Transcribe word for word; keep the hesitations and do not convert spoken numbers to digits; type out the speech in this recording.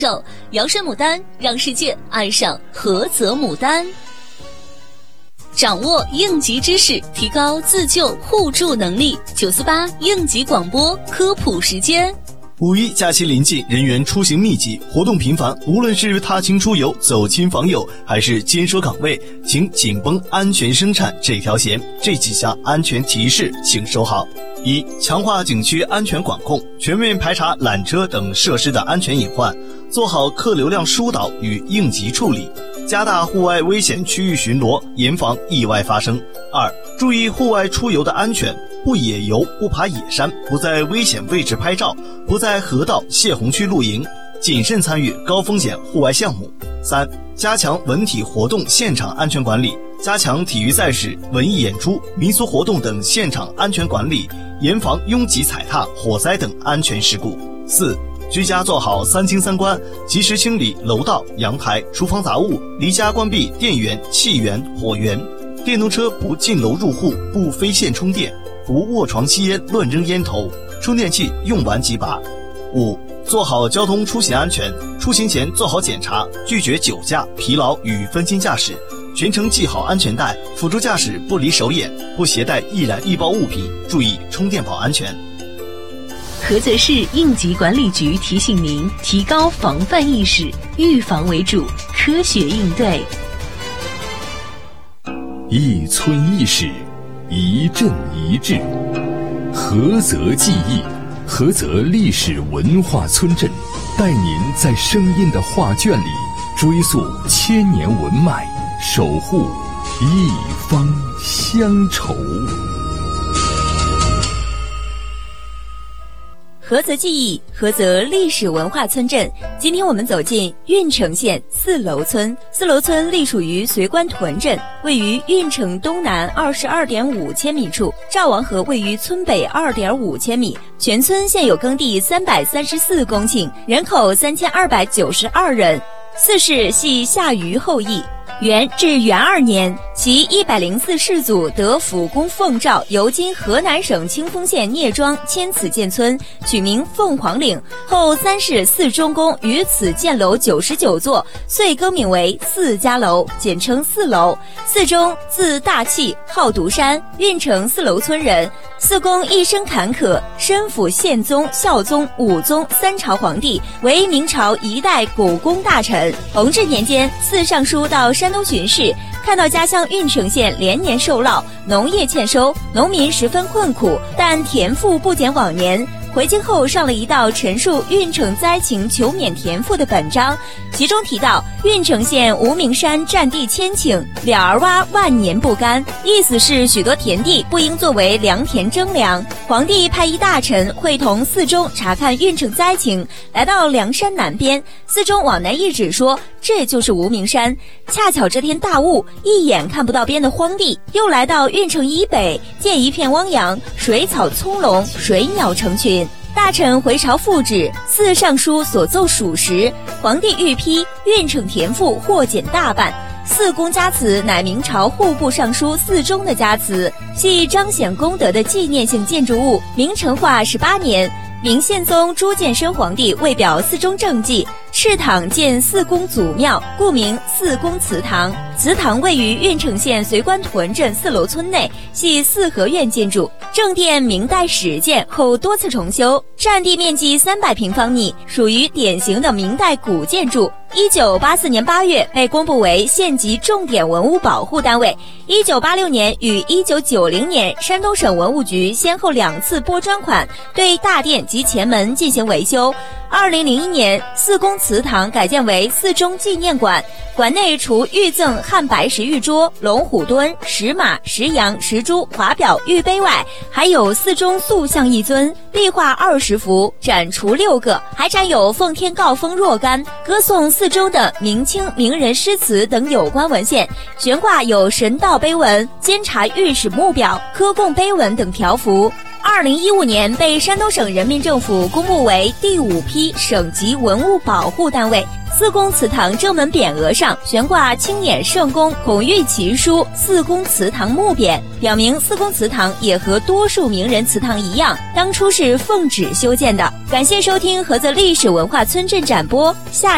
瑶山牡丹让世界爱上菏泽牡丹。掌握应急知识，提高自救互助能力。九四八应急广播科普时间。 五一假期临近，人员出行密集，活动频繁，无论是踏青出游、走亲访友，还是坚守岗位，请紧绷安全生产这条弦。这几项安全提示请收好：一、强化景区安全管控，全面排查缆车等设施的安全隐患，做好客流量疏导与应急处理，加大户外危险区域巡逻，严防意外发生。二、注意户外出游的安全，不野游，不爬野山，不在危险位置拍照，不在河道、泄洪区露营，谨慎参与高风险户外项目。三、加强文体活动现场安全管理，加强体育赛事、文艺演出、民俗活动等现场安全管理，严防拥挤踩踏、火灾等安全事故。四、居家做好三清三关，及时清理楼道、阳台、厨房杂物，离家关闭电源、气源、火源。电动车不进楼入户，不飞线充电，不卧床吸烟乱扔烟头，充电器用完即拔。五、做好交通出行安全，出行前做好检查，拒绝酒驾、疲劳与分心驾驶，全程系好安全带，辅助驾驶不离手眼，不携带易燃易爆物品，注意充电宝安全。 菏泽市应急管理局提醒您，提高防范意识，预防为主，科学应对。 一村一史，一镇一志，菏泽记忆，菏泽历史文化村镇，带您在声音的画卷里追溯千年文脉，守护一方乡愁。 菏泽记忆，菏泽历史文化村镇。今天我们走进运城县四楼村。四楼村隶属于随官屯镇，位于运城东南二十二点五千米处，赵王河位于村北二点五千米。全村现有耕地三百三十四公顷，人口三千二百九十二人。四世系夏禹后裔。元至元二年，其一百零四世祖得辅公奉诏，由今河南省清丰县聂庄迁此建村，取名凤凰岭。后三世四中公于此建楼九十九座，遂更名为四家楼，简称四楼。四中字大器，号独山，运城四楼村人。四公一生坎坷，身辅宪宗、孝宗、武宗三朝皇帝，为明朝一代古公大臣。弘治年间，四尚书到山东巡视，看到家乡运城县连年受涝，农业欠收，农民十分困苦，但田赋不减往年。回京后上了一道陈述运城灾情求免田赋的本章，其中提到运城县无名山占地千顷，了儿洼万年不干，意思是许多田地不应作为良田征粮。皇帝派一大臣会同四中查看运城灾情，来到梁山南边，四中往南一指说这就是无名山。恰巧这天大雾，一眼看不到边的荒地，又来到运城以北，见一片汪洋，水草葱茏，水鸟成群。大臣回朝复旨，四尚书所奏属实，皇帝御批运城田赋或减大半。四公家祠乃明朝户部尚书四中的家祠，系彰显功德的纪念性建筑物。明成化十八年，明宪宗朱见深皇帝为表四中政绩，敕堂建四公祖庙，故名四公祠堂。祠堂位于运城县随官屯镇四楼村内，系四合院建筑，正殿明代始建，后多次重修，占地面积三百平方米，属于典型的明代古建筑。一九八四年八月被公布为县级重点文物保护单位。一九八六年与一九九零年，山东省文物局先后两次拨专款，对大殿及前门进行维修。二零零一年，四公祠堂改建为四中纪念馆，馆内除御赠汉白石玉桌、龙虎墩、石马、石羊、石猪、华表、玉杯外，还有四中塑像一尊，壁画二十幅，展出六个，还展有奉天诰封若干、歌颂四中的明清名人诗词等有关文献，悬挂有神道碑文、监察御史墓表、科贡碑文等条幅。二零一五年被山东省人民政府公布为第五批省级文物保护单位。四公祠堂正门匾额上悬挂青眼圣公孔玉其书四公祠堂墓匾，表明四公祠堂也和多数名人祠堂一样，当初是奉旨修建的。感谢收听菏泽历史文化村镇展播，下